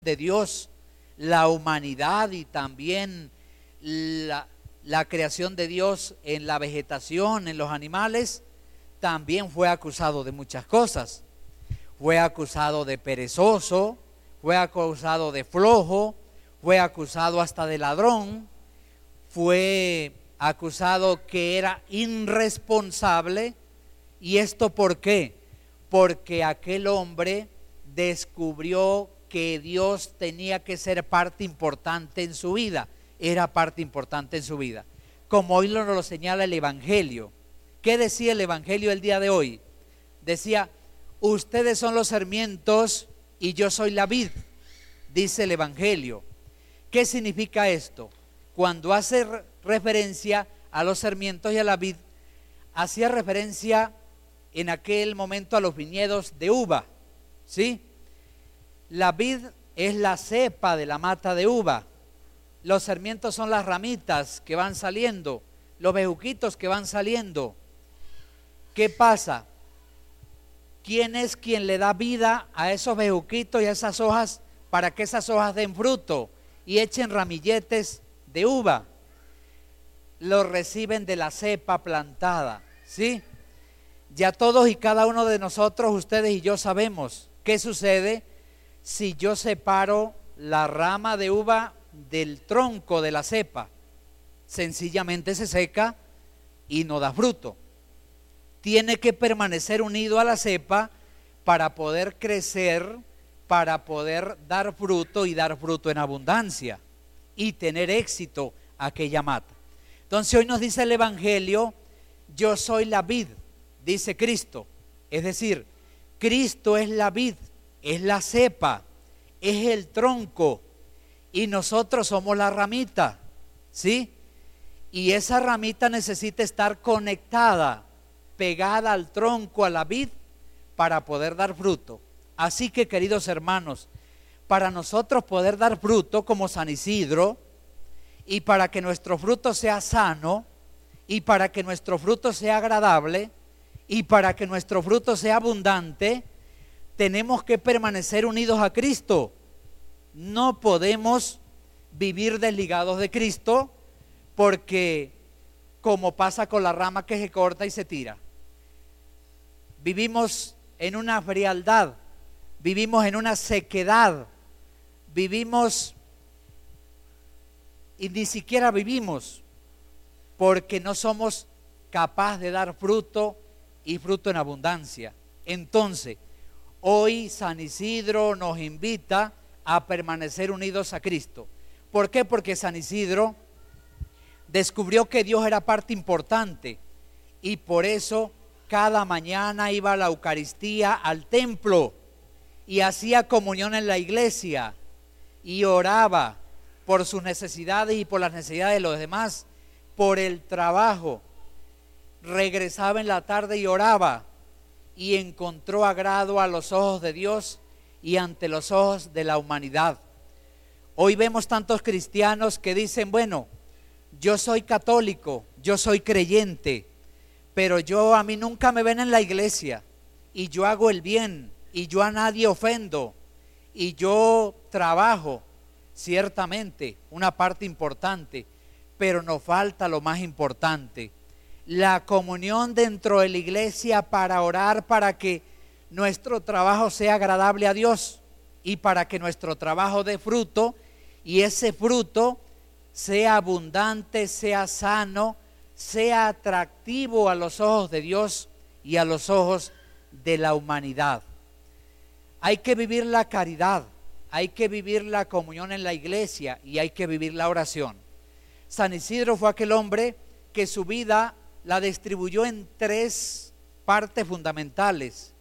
de Dios, la humanidad y también la creación de Dios en la vegetación, en los animales, también fue acusado de muchas cosas. Fue acusado de perezoso, fue acusado de flojo, fue acusado hasta de ladrón, fue acusado que era irresponsable. ¿Y esto por qué? Porque aquel hombre descubrió que Dios tenía que ser parte importante en su vida, era parte importante en su vida, como hoy nos lo señala el Evangelio. ¿Qué decía el Evangelio el día de hoy? Decía: ustedes son los sarmientos y yo soy la vid, dice el Evangelio. ¿Qué significa esto? Cuando hace referencia a los sarmientos y a la vid, hacía referencia en aquel momento a los viñedos de uva, ¿sí? La vid es la cepa de la mata de uva. Los sarmientos son las ramitas que van saliendo, los bejuquitos que van saliendo. ¿Qué pasa? ¿Quién es quien le da vida a esos bejuquitos y a esas hojas para que esas hojas den fruto y echen ramilletes de uva? Lo reciben de la cepa plantada, ¿sí? Ya todos y cada uno de nosotros, ustedes y yo, sabemos qué sucede si yo separo la rama de uva del tronco de la cepa. Sencillamente se seca y no da fruto. Tiene que permanecer unido a la cepa para poder crecer, para poder dar fruto y dar fruto en abundancia y tener éxito aquella mata. Entonces hoy nos dice el Evangelio: yo soy la vid, dice Cristo. Es decir, Cristo es la vid, es la cepa, es el tronco y nosotros somos la ramita, ¿sí? Y esa ramita necesita estar conectada, pegada al tronco, a la vid, para poder dar fruto. Así que, queridos hermanos, para nosotros poder dar fruto como San Isidro, y para que nuestro fruto sea sano, y para que nuestro fruto sea agradable, y para que nuestro fruto sea abundante, tenemos que permanecer unidos a Cristo. No podemos vivir desligados de Cristo, porque como pasa con la rama que se corta y se tira, vivimos en una frialdad, vivimos en una sequedad, vivimos y ni siquiera vivimos, porque no somos capaces de dar fruto y fruto en abundancia. Entonces, hoy San Isidro nos invita a permanecer unidos a Cristo. ¿Por qué? Porque San Isidro descubrió que Dios era parte importante y por eso cada mañana iba a la Eucaristía, al templo, y hacía comunión en la iglesia y oraba por sus necesidades y por las necesidades de los demás, por el trabajo. Regresaba en la tarde y oraba, y encontró agrado a los ojos de Dios y ante los ojos de la humanidad. Hoy vemos tantos cristianos que dicen: bueno, yo soy católico, yo soy creyente, pero a mí nunca me ven en la iglesia, y yo hago el bien, y yo a nadie ofendo, y yo trabajo. Ciertamente, una parte importante, pero nos falta lo más importante: la comunión dentro de la iglesia para orar, para que nuestro trabajo sea agradable a Dios y para que nuestro trabajo dé fruto, y ese fruto sea abundante, sea sano, sea atractivo a los ojos de Dios y a los ojos de la humanidad. Hay que vivir la caridad, hay que vivir la comunión en la iglesia y hay que vivir la oración. San Isidro fue aquel hombre que su vida la distribuyó en 3 partes fundamentales: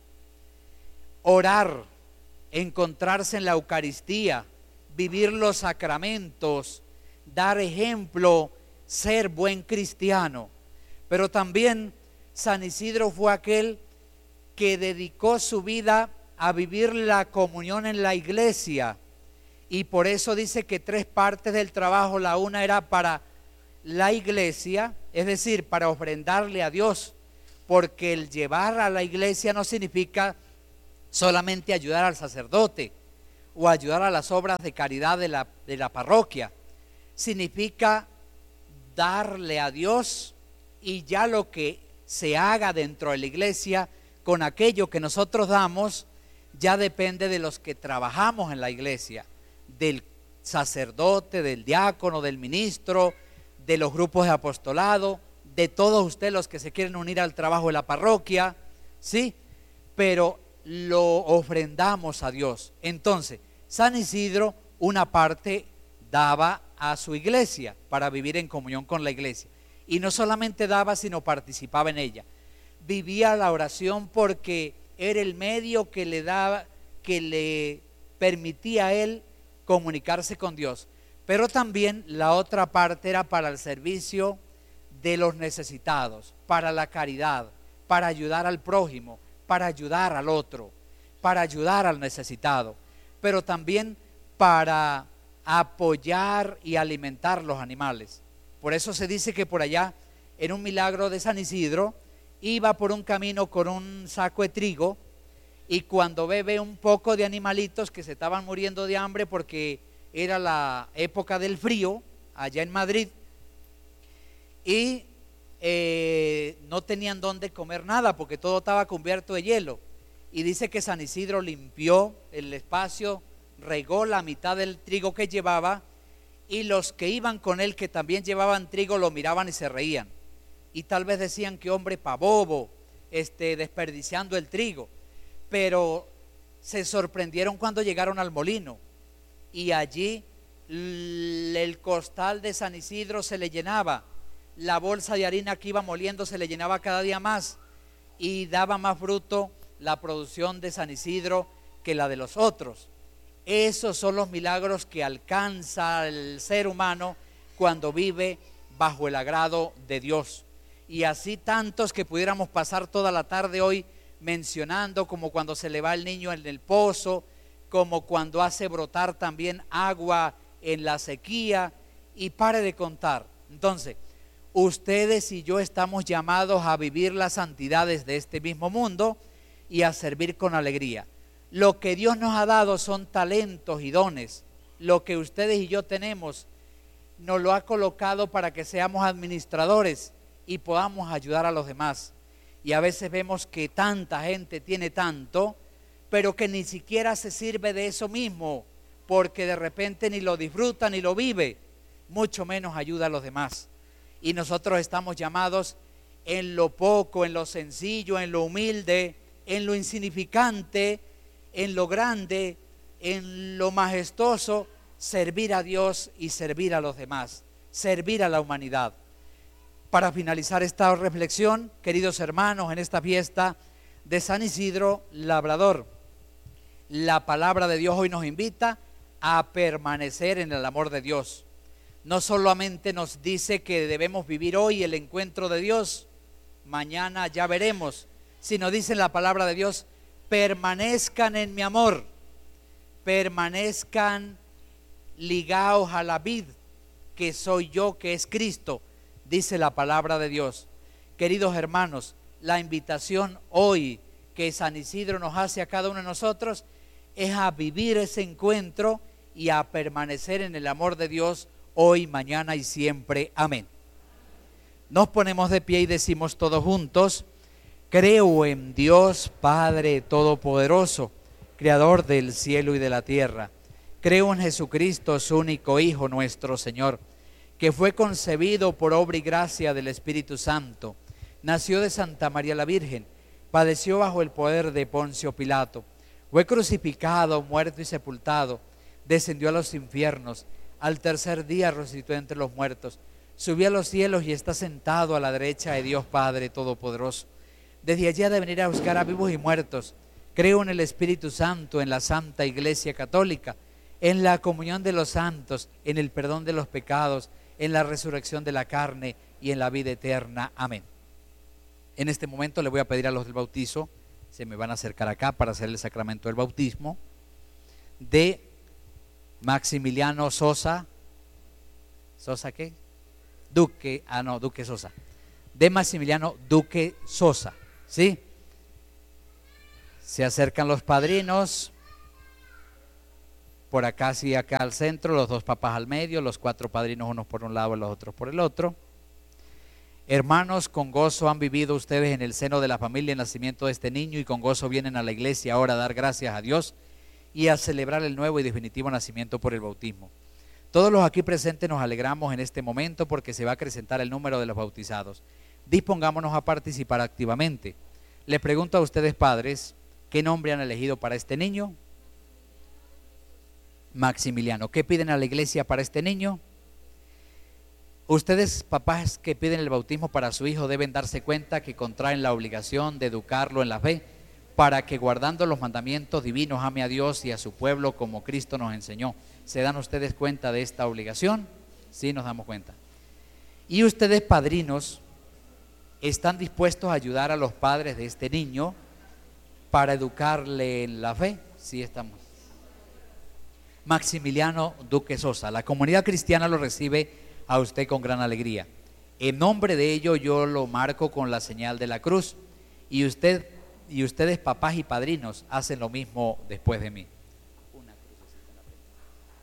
orar, encontrarse en la Eucaristía, vivir los sacramentos, dar ejemplo, ser buen cristiano. Pero también San Isidro fue aquel que dedicó su vida a vivir la comunión en la iglesia, y por eso dice que 3 partes del trabajo: la una era para la iglesia, es decir, para ofrendarle a Dios, porque el llevar a la iglesia no significa solamente ayudar al sacerdote o ayudar a las obras de caridad de la parroquia. Significa darle a Dios, y ya lo que se haga dentro de la iglesia con aquello que nosotros damos ya depende de los que trabajamos en la iglesia, del sacerdote, del diácono, del ministro, de los grupos de apostolado, de todos ustedes los que se quieren unir al trabajo de la parroquia, ¿sí? Pero lo ofrendamos a Dios. Entonces, San Isidro una parte daba a su iglesia para vivir en comunión con la iglesia. Y no solamente daba, sino participaba en ella. Vivía la oración porque era el medio que le daba, que le permitía a él comunicarse con Dios. Pero también la otra parte era para el servicio de los necesitados, para la caridad, para ayudar al prójimo, para ayudar al otro, para ayudar al necesitado, pero también para apoyar y alimentar los animales. Por eso se dice que por allá, en un milagro de San Isidro, iba por un camino con un saco de trigo, y cuando ve un poco de animalitos que se estaban muriendo de hambre porque era la época del frío allá en Madrid, y no tenían dónde comer nada porque todo estaba cubierto de hielo. Y dice que San Isidro limpió el espacio, regó la mitad del trigo que llevaba, y los que iban con él, que también llevaban trigo, lo miraban y se reían. Y tal vez decían que hombre pa' bobo, desperdiciando el trigo. Pero se sorprendieron cuando llegaron al molino, y allí el costal de San Isidro se le llenaba, la bolsa de harina que iba moliendo se le llenaba cada día más, y daba más fruto la producción de San Isidro que la de los otros. Esos son los milagros que alcanza el ser humano cuando vive bajo el agrado de Dios. Y así tantos que pudiéramos pasar toda la tarde hoy mencionando, como cuando se le va el niño en el pozo, como cuando hace brotar también agua en la sequía, y pare de contar. Entonces, ustedes y yo estamos llamados a vivir las santidades de este mismo mundo y a servir con alegría. Lo que Dios nos ha dado son talentos y dones. Lo que ustedes y yo tenemos nos lo ha colocado para que seamos administradores y podamos ayudar a los demás. Y a veces vemos que tanta gente tiene tanto, pero que ni siquiera se sirve de eso mismo, porque de repente ni lo disfruta ni lo vive, mucho menos ayuda a los demás. Y nosotros estamos llamados en lo poco, en lo sencillo, en lo humilde, en lo insignificante, en lo grande, en lo majestuoso, servir a Dios y servir a los demás, servir a la humanidad. Para finalizar esta reflexión, queridos hermanos, en esta fiesta de San Isidro Labrador, la palabra de Dios hoy nos invita a permanecer en el amor de Dios. No solamente nos dice que debemos vivir hoy el encuentro de Dios, mañana ya veremos, sino dice en la palabra de Dios: permanezcan en mi amor, permanezcan ligados a la vid, que soy yo, que es Cristo, dice la palabra de Dios. Queridos hermanos, la invitación hoy que San Isidro nos hace a cada uno de nosotros es a vivir ese encuentro y a permanecer en el amor de Dios hoy, mañana y siempre. Amén. Nos ponemos de pie y decimos todos juntos: creo en Dios Padre Todopoderoso, Creador del cielo y de la tierra. Creo en Jesucristo, su único Hijo, nuestro Señor, que fue concebido por obra y gracia del Espíritu Santo, nació de Santa María la Virgen, padeció bajo el poder de Poncio Pilato, fue crucificado, muerto y sepultado, descendió a los infiernos, al tercer día resucitó entre los muertos, subió a los cielos y está sentado a la derecha de Dios Padre Todopoderoso. Desde allí ha de venir a buscar a vivos y muertos. Creo en el Espíritu Santo, en la Santa Iglesia Católica, en la comunión de los santos, en el perdón de los pecados, en la resurrección de la carne y en la vida eterna. Amén. En este momento le voy a pedir a los del bautizo, se me van a acercar acá para hacer el sacramento del bautismo, de Maximiliano Sosa. ¿Sosa qué? Duque Sosa. De Maximiliano Duque Sosa, ¿sí? Se acercan los padrinos. Por acá sí, acá al centro, los dos papás al medio, los 4 padrinos, unos por un lado y los otros por el otro. Hermanos, con gozo han vivido ustedes en el seno de la familia el nacimiento de este niño y con gozo vienen a la iglesia ahora a dar gracias a Dios y a celebrar el nuevo y definitivo nacimiento por el bautismo. Todos los aquí presentes nos alegramos en este momento porque se va a acrecentar el número de los bautizados. Dispongámonos a participar activamente. Les pregunto a ustedes, padres, ¿qué nombre han elegido para este niño? Maximiliano. ¿Qué piden a la iglesia para este niño? Ustedes, papás que piden el bautismo para su hijo, deben darse cuenta que contraen la obligación de educarlo en la fe para que, guardando los mandamientos divinos, ame a Dios y a su pueblo como Cristo nos enseñó. ¿Se dan ustedes cuenta de esta obligación? Sí, nos damos cuenta. Y ustedes, padrinos, ¿están dispuestos a ayudar a los padres de este niño para educarle en la fe? Sí, estamos. Maximiliano Duque Sosa, la comunidad cristiana lo recibe a usted con gran alegría. En nombre de ello yo lo marco con la señal de la cruz y ustedes, papás y padrinos, hacen lo mismo después de mí. Una crucecita en la frente.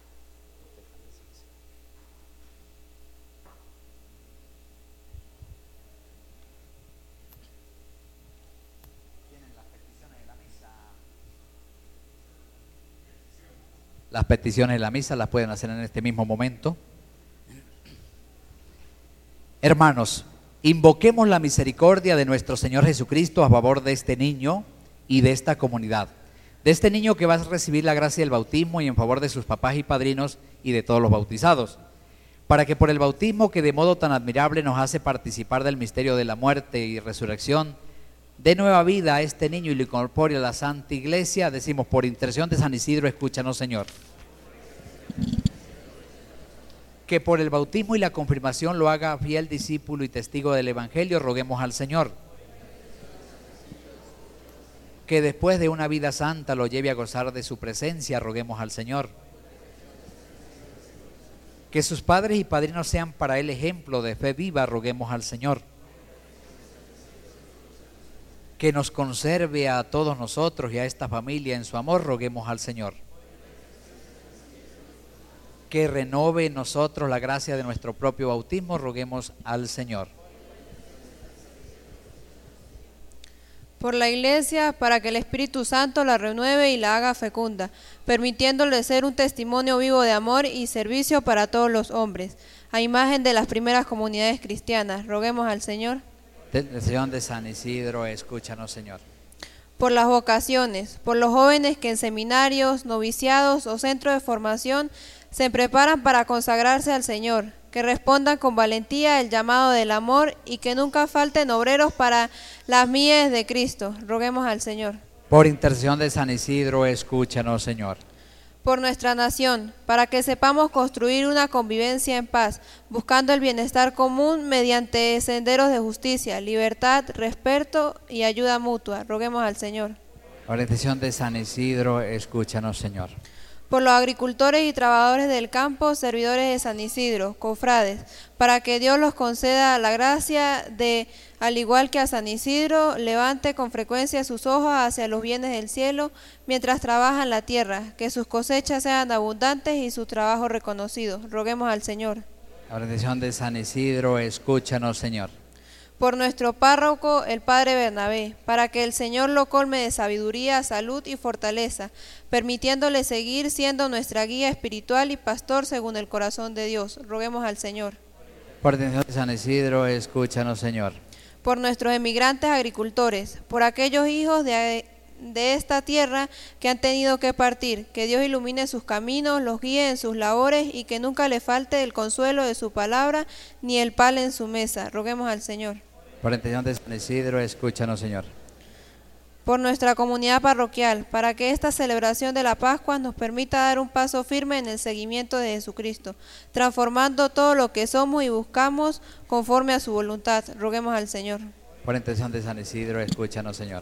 Tienen las peticiones de la misa. Las peticiones de la misa las pueden hacer en este mismo momento. Hermanos, invoquemos la misericordia de nuestro Señor Jesucristo a favor de este niño y de esta comunidad, de este niño que va a recibir la gracia del bautismo y en favor de sus papás y padrinos y de todos los bautizados, para que por el bautismo que de modo tan admirable nos hace participar del misterio de la muerte y resurrección, dé nueva vida a este niño y lo incorpore a la Santa Iglesia. Decimos, por intercesión de San Isidro, escúchanos, Señor. Que por el bautismo y la confirmación lo haga fiel discípulo y testigo del Evangelio, roguemos al Señor. Que después de una vida santa lo lleve a gozar de su presencia, roguemos al Señor. Que sus padres y padrinos sean para él ejemplo de fe viva, roguemos al Señor. Que nos conserve a todos nosotros y a esta familia en su amor, roguemos al Señor. Que renove en nosotros la gracia de nuestro propio bautismo, roguemos al Señor. Por la Iglesia, para que el Espíritu Santo la renueve y la haga fecunda, permitiéndole ser un testimonio vivo de amor y servicio para todos los hombres, a imagen de las primeras comunidades cristianas, roguemos al Señor. Intercesión de San Isidro, escúchanos, Señor. Por las vocaciones, por los jóvenes que en seminarios, noviciados o centros de formación se preparan para consagrarse al Señor, que respondan con valentía el llamado del amor y que nunca falten obreros para las mies de Cristo. Roguemos al Señor. Por intercesión de San Isidro, escúchanos, Señor. Por nuestra nación, para que sepamos construir una convivencia en paz, buscando el bienestar común mediante senderos de justicia, libertad, respeto y ayuda mutua. Roguemos al Señor. Por intercesión de San Isidro, escúchanos, Señor. Por los agricultores y trabajadores del campo, servidores de San Isidro, cofrades, para que Dios los conceda la gracia de, al igual que a San Isidro, levante con frecuencia sus ojos hacia los bienes del cielo mientras trabajan la tierra, que sus cosechas sean abundantes y su trabajo reconocido. Roguemos al Señor. La bendición de San Isidro, escúchanos, Señor. Por nuestro párroco, el Padre Bernabé, para que el Señor lo colme de sabiduría, salud y fortaleza, permitiéndole seguir siendo nuestra guía espiritual y pastor según el corazón de Dios. Roguemos al Señor. Por intercesión de San Isidro, escúchanos, Señor. Por nuestros emigrantes agricultores, por aquellos hijos de esta tierra que han tenido que partir, que Dios ilumine sus caminos, los guíe en sus labores y que nunca le falte el consuelo de su palabra ni el pan en su mesa. Roguemos al Señor. Por intercesión de San Isidro, escúchanos, Señor. Por nuestra comunidad parroquial, para que esta celebración de la Pascua nos permita dar un paso firme en el seguimiento de Jesucristo, transformando todo lo que somos y buscamos conforme a su voluntad. Roguemos al Señor. Por intercesión de San Isidro, escúchanos, Señor.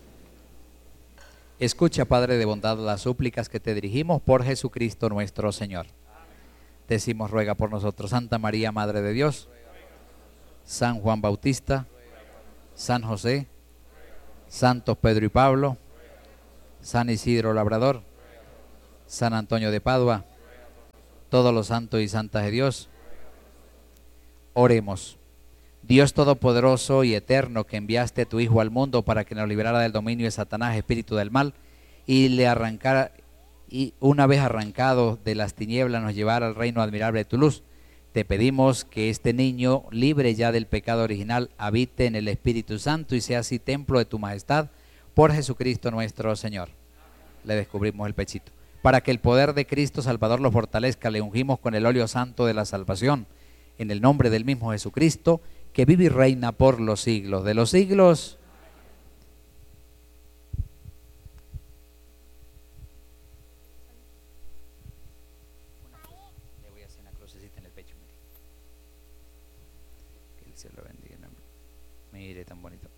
Escucha, Padre de bondad, las súplicas que te dirigimos por Jesucristo nuestro Señor. Decimos, ruega por nosotros, Santa María, Madre de Dios, San Juan Bautista, San José, Santos Pedro y Pablo, San Isidro Labrador, San Antonio de Padua, todos los santos y santas de Dios. Oremos. Dios todopoderoso y eterno, que enviaste a tu Hijo al mundo para que nos liberara del dominio de Satanás, espíritu del mal, y le arrancara, y una vez arrancado de las tinieblas nos llevara al reino admirable de tu luz, te pedimos que este niño, libre ya del pecado original, habite en el Espíritu Santo y sea así templo de tu majestad, por Jesucristo nuestro Señor. Le descubrimos el pechito. Para que el poder de Cristo Salvador los fortalezca, le ungimos con el óleo santo de la salvación, en el nombre del mismo Jesucristo, que vive y reina por los siglos de los siglos. Le voy a hacer una crucecita en el pecho. Mire. Que el cielo lo bendiga. Mire tan bonito.